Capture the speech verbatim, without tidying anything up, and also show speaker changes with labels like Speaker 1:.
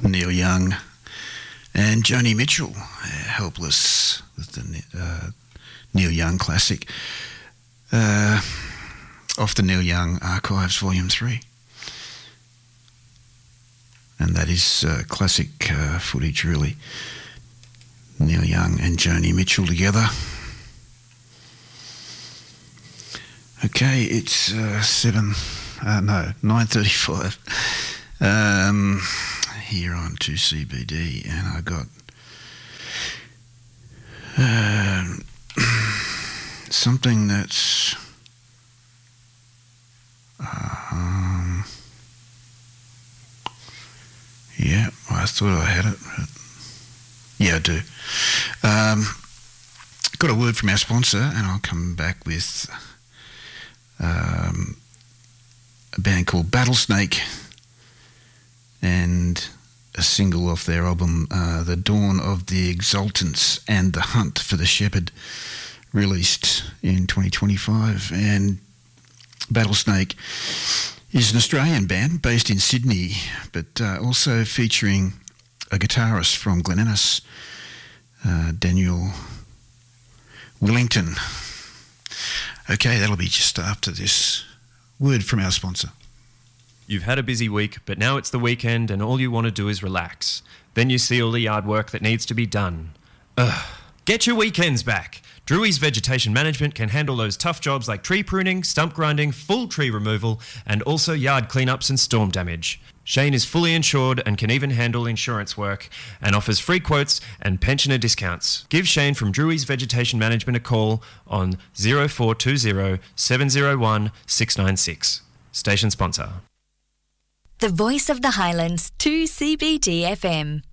Speaker 1: Neil Young and Joni Mitchell, uh, Helpless, with the uh, Neil Young classic, uh, off the Neil Young Archives Volume three. And that is uh, classic uh, footage, really. Neil Young and Joni Mitchell together. Okay, it's uh, seven, uh, no, nine thirty-five um, here on two C B D, and I got uh, something that's um, yeah, I thought I had it. But yeah, I do. Um, got a word from our sponsor, and I'll come back with Um, a band called Battlesnake and a single off their album uh, The Dawn of the Exultants and The Hunt for the Shepherd, released in twenty twenty-five. And Battlesnake is an Australian band based in Sydney, but uh, also featuring a guitarist from Glen Innes, uh, Daniel Willington. Okay, that'll be just after this word from our sponsor.
Speaker 2: You've had a busy week, but now it's the weekend and all you want to do is relax. Then you see all the yard work that needs to be done. Ugh. Get your weekends back. Drewry's Vegetation Management can handle those tough jobs like tree pruning, stump grinding, full tree removal, and also yard cleanups and storm damage. Shane is fully insured and can even handle insurance work and offers free quotes and pensioner discounts. Give Shane from Drewry's Vegetation Management a call on zero four two zero, seven zero one, six nine six. Station sponsor.
Speaker 3: The Voice of the Highlands, two C B D F M.